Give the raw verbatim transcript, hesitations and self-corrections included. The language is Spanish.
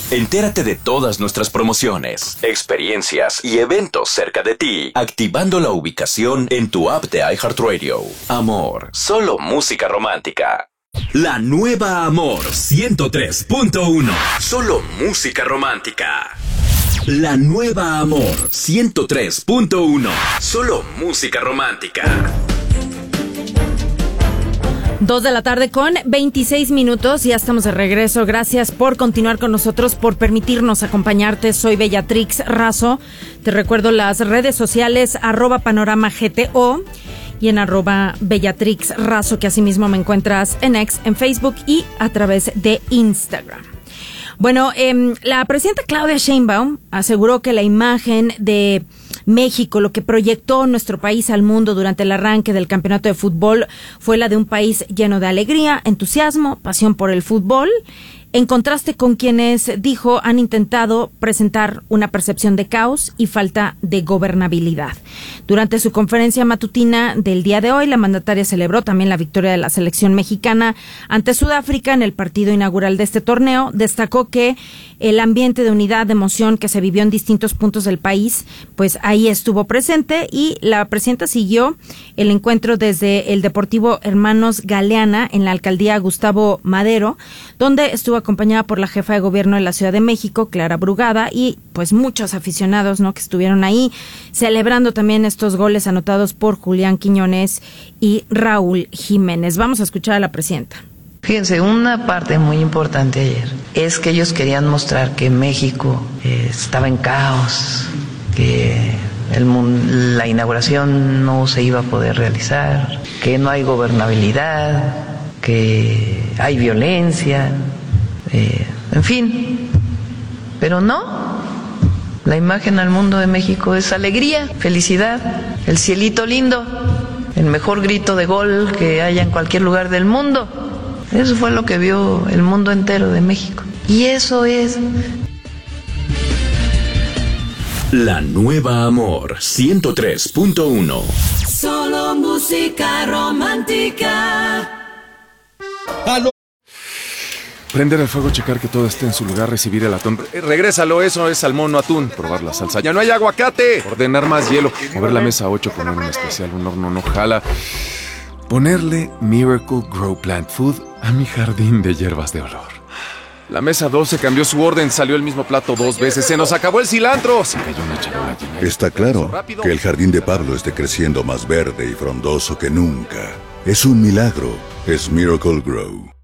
Entérate de todas nuestras promociones, experiencias y eventos cerca de ti, activando la ubicación en tu app de iHeartRadio. Amor, solo música romántica. La nueva Amor ciento tres punto uno. Solo música romántica. La nueva Amor ciento tres punto uno. Solo música romántica. Dos de la tarde con veintiséis minutos, ya estamos de regreso. Gracias por continuar con nosotros, por permitirnos acompañarte. Soy Bellatrix Razo. Te recuerdo las redes sociales, arroba panorama G T O y en arroba Bellatrix Razo, que asimismo me encuentras en X, en Facebook y a través de Instagram. Bueno, eh, la presidenta Claudia Sheinbaum aseguró que la imagen de México, lo que proyectó nuestro país al mundo durante el arranque del campeonato de fútbol, fue la de un país lleno de alegría, entusiasmo, pasión por el fútbol, en contraste con quienes, dijo, han intentado presentar una percepción de caos y falta de gobernabilidad. Durante su conferencia matutina del día de hoy, la mandataria celebró también la victoria de la selección mexicana ante Sudáfrica en el partido inaugural de este torneo. Destacó que el ambiente de unidad, de emoción que se vivió en distintos puntos del país, pues ahí estuvo presente, y la presidenta siguió el encuentro desde el Deportivo Hermanos Galeana en la alcaldía Gustavo Madero, donde estuvo acompañada por la jefa de gobierno de la Ciudad de México, Clara Brugada, y pues muchos aficionados, ¿no?, que estuvieron ahí celebrando también estos goles anotados por Julián Quiñones y Raúl Jiménez. Vamos a escuchar a la presidenta. Fíjense, una parte muy importante ayer es que ellos querían mostrar que México eh, estaba en caos, que el, la inauguración no se iba a poder realizar, que no hay gobernabilidad, que hay violencia, eh, en fin, pero no, la imagen al mundo de México es alegría, felicidad, el cielito lindo, el mejor grito de gol que haya en cualquier lugar del mundo. Eso fue lo que vio el mundo entero de México. Y eso es La nueva Amor ciento tres punto uno. Solo música romántica. ¡Aló! Prender el fuego, checar que todo esté en su lugar, recibir el atún. Eh, regrésalo, eso es salmón, no atún. Probar la salsa. ¡Ya no hay aguacate! Ordenar más hielo. Mover la mesa ocho, poner un especial, un horno no jala. Ponerle Miracle Grow Plant Food a mi jardín de hierbas de olor. La mesa doce cambió su orden, salió el mismo plato dos veces. ¡Se nos acabó el cilantro! Se cayó una charola llena. Está claro que el jardín de Pablo esté creciendo más verde y frondoso que nunca. Es un milagro. Es Miracle Grow.